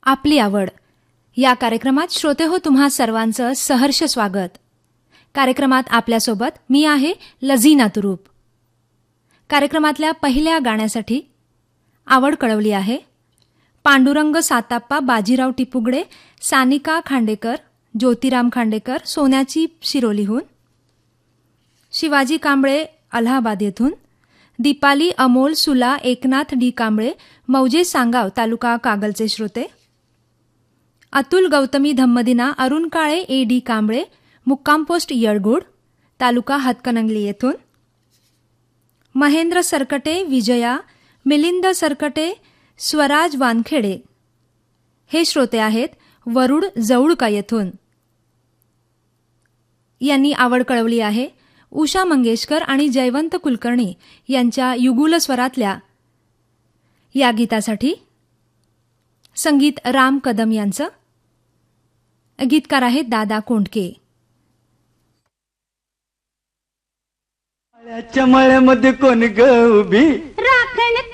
आपली आवड या कार्यक्रमात श्रोते हो तुम्हा सर्वांचं सहर्ष स्वागत. कार्यक्रमात आपल्यासोबत मी आहे लझीना तुरुप. कार्यक्रमातल्या पहिल्या गाण्यासाठी आवड कळवली आहे पांडुरंग साताप्पा बाजीराव टिपुगडे, सानिका खांडेकर, ज्योतिराम खांडेकर, सोन्याची शिरोलीहून, शिवाजी कांबळे अलाहाबाद येथून, दीपाली अमोल सुला एकनाथ डी कांबळे मौजे सांगाव तालुका कागलचे श्रोते, अतुल गौतमी धम्मदिना अरुण काळे ए डी कांबळे मुक्काम पोस्ट येळगुड तालुका हातकणंगले येथून, महेंद्र सरकटे विजया, मिलिंद सरकटे, स्वराज वानखेडे हे श्रोते आहेत वरुड जवळका येथून. यांनी आवड कळवली आहे उषा मंगेशकर आणि जयवंत कुलकर्णी यांच्या युगुल स्वरातल्या या गीतासाठी. संगीत राम कदम यांचं. गीतकार आहेत दादा कोंडके. मळ्याच्या मळ्यामध्ये कोण ग उभी